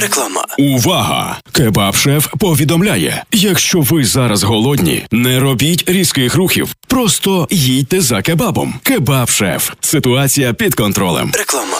Реклама. Увага! Кебаб-шеф повідомляє, якщо ви зараз голодні, не робіть різких рухів. Просто їдьте за кебабом. Кебаб-шеф. Ситуація під контролем. Реклама.